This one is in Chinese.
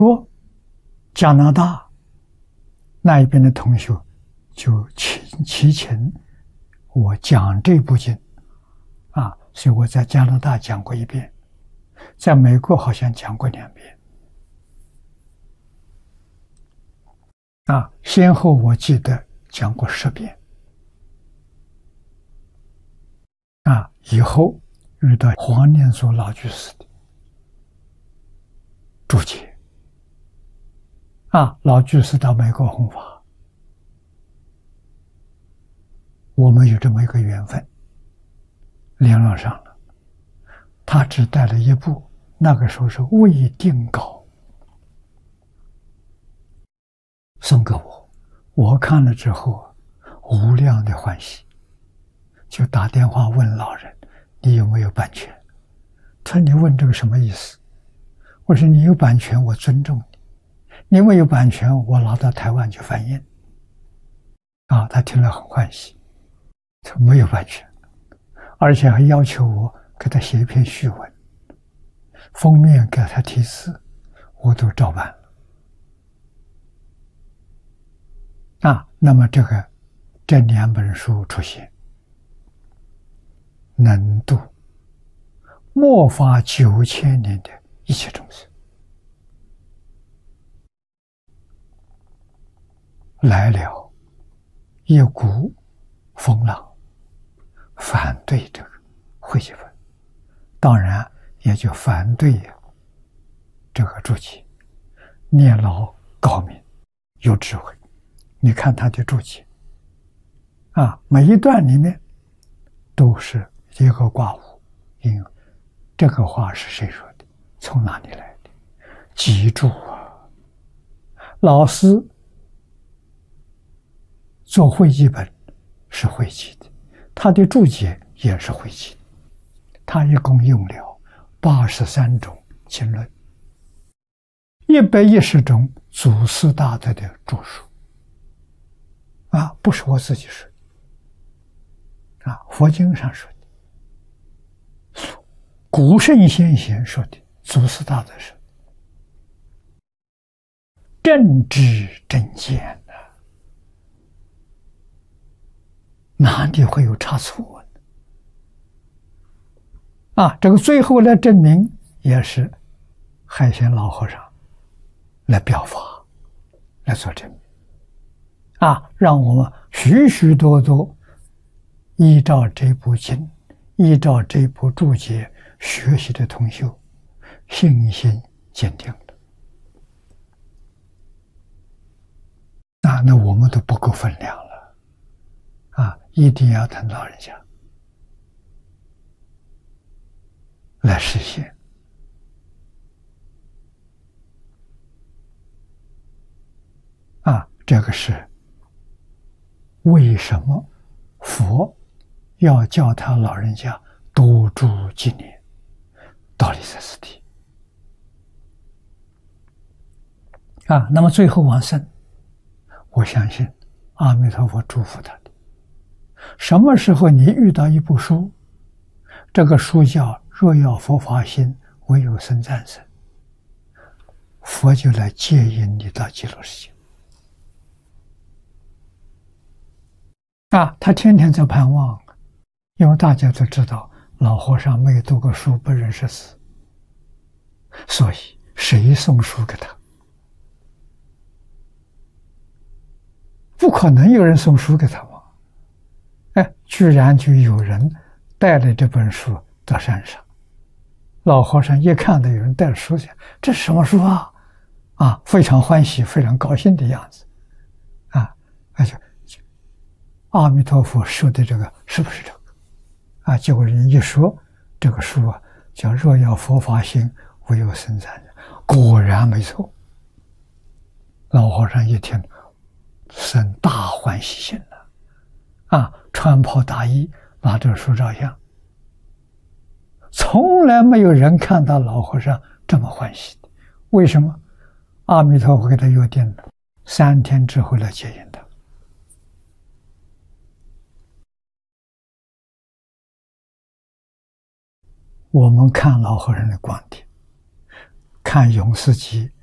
国、加拿大那一边的同学就祈请我讲这部经啊，所以我在加拿大讲过1遍，在美国好像讲过2遍啊，先后我记得讲过10遍啊。以后遇到黄念祖老居士的注解啊，老居士到美国弘法，我们有这么一个缘分联络上了。他只带了1部，那个时候是未定稿，送给我，我看了之后无量的欢喜，就打电话问老人，你有没有版权？他说你问这个什么意思？我说你有版权我尊重你，你没有版权我拿到台湾去翻印啊。他听了很欢喜，他没有版权，而且还要求我给他写一篇序文，封面给他题字，我都照办了啊。那么这2本书出现，能度末法9000年的一切众生，来了一股风浪反对这个汇集本，当然也就反对这个注解。念老高明有智慧，你看他的注解啊，每一段里面都是一个卦物，因为这个话是谁说的，从哪里来的，记住啊。老师做汇集本是汇集的，他的注解也是汇集的，他一共用了83种经论，110种祖师大德的著述啊，不是我自己说的啊，佛经上说的，古圣先贤说的，祖师大德说的，正知正见的，哪里会有差错啊？这个最后来证明也是海贤老和尚来表法来做证明啊，让我们许许多多依照这部经，依照这部注解学习的同修信心坚定了啊，那我们都不够分量了啊，一定要等老人家来实现啊。这个是为什么佛要叫他老人家多住几年，道理在此地啊。那么最后往生，我相信阿弥陀佛祝福他的。什么时候你遇到一部书，这个书叫若要佛法心，唯有僧赞生，佛就来接引你到极乐世界啊。他天天在盼望，因为大家都知道老和尚没有读过书，不认识字，所以谁送书给他？不可能有人送书给他嘛！哎，居然就有人带了这本书到山上，老和尚一看到有人带了书去，这是什么书啊？啊，非常欢喜，非常高兴的样子啊！而且阿弥陀佛说的这个是不是这个啊？结果人一说这个书啊，叫若要佛法心，唯有僧赞生，果然没错。老和尚一听，生大欢喜心了啊！穿袍大衣，拿着书照相，从来没有人看到老和尚这么欢喜的。为什么？阿弥陀佛给他约定了3天之后来接引他。我们看老和尚的光碟，看永世集